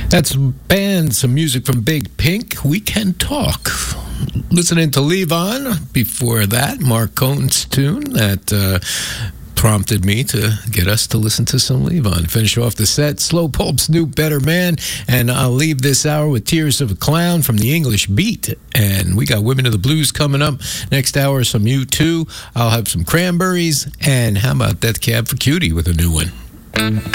That's band, some music from Big Pink. We Can Talk. Listening to Levon. Before that, Mark Cohn's tune that prompted me to get us to listen to some Levon. Finish off the set, Slow Pulp's New Better Man. And I'll leave this hour with Tears of a Clown from the English Beat. And we got Women of the Blues coming up. Next hour, some U2. I'll have some Cranberries. And how about Death Cab for Cutie with a new one?